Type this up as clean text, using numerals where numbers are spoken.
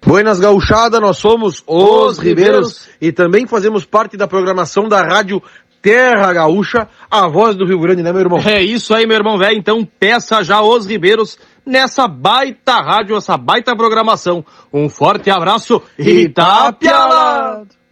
Buenas gauchada, nós somos os Ribeiros e também fazemos parte da programação da rádio Terra Gaúcha, a voz do Rio Grande, né, meu irmão? É isso aí, meu irmão velho. Então peça já os Ribeiros nessa baita rádio, essa baita programação. Um forte abraço e tapialado!